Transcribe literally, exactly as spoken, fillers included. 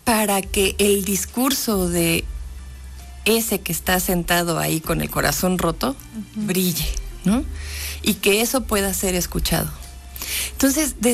para que el discurso de ese que está sentado ahí con el corazón roto uh-huh. brille, ¿no? Y que eso pueda ser escuchado. Entonces,